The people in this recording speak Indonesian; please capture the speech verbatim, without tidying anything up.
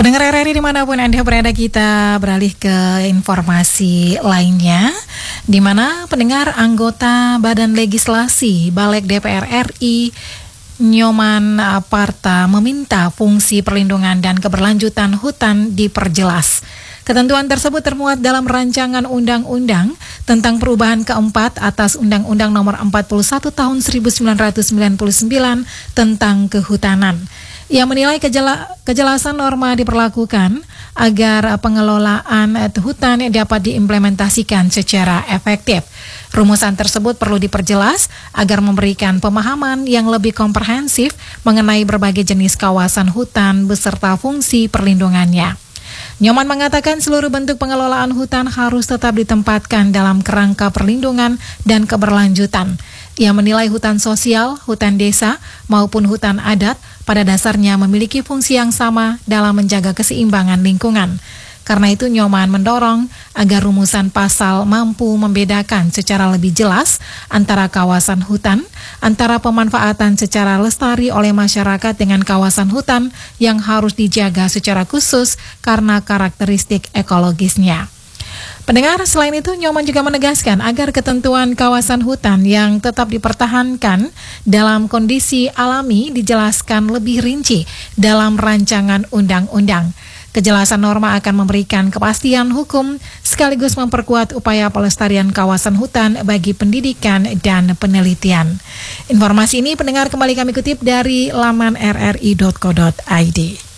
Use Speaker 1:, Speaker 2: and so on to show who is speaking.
Speaker 1: Pendengar R R I dimanapun Anda berada, kita beralih ke informasi lainnya, di mana pendengar anggota Badan Legislasi Balik D P R R I Nyoman Parta meminta fungsi perlindungan dan keberlanjutan hutan diperjelas. Ketentuan tersebut termuat dalam rancangan undang-undang tentang perubahan keempat atas Undang-Undang Nomor empat puluh satu Tahun seribu sembilan ratus sembilan puluh sembilan tentang kehutanan. Ia menilai kejela, kejelasan norma diperlakukan agar pengelolaan hutan dapat diimplementasikan secara efektif. Rumusan tersebut perlu diperjelas agar memberikan pemahaman yang lebih komprehensif mengenai berbagai jenis kawasan hutan beserta fungsi perlindungannya. Nyoman mengatakan seluruh bentuk pengelolaan hutan harus tetap ditempatkan dalam kerangka perlindungan dan keberlanjutan. Ia menilai hutan sosial, hutan desa, maupun hutan adat pada dasarnya memiliki fungsi yang sama dalam menjaga keseimbangan lingkungan. Karena itu Nyoman mendorong agar rumusan pasal mampu membedakan secara lebih jelas antara kawasan hutan, antara pemanfaatan secara lestari oleh masyarakat dengan kawasan hutan yang harus dijaga secara khusus karena karakteristik ekologisnya. Pendengar, selain itu Nyoman juga menegaskan agar ketentuan kawasan hutan yang tetap dipertahankan dalam kondisi alami dijelaskan lebih rinci dalam rancangan undang-undang. Kejelasan norma akan memberikan kepastian hukum sekaligus memperkuat upaya pelestarian kawasan hutan bagi pendidikan dan penelitian. Informasi ini pendengar kembali kami kutip dari laman r r i dot co dot i d.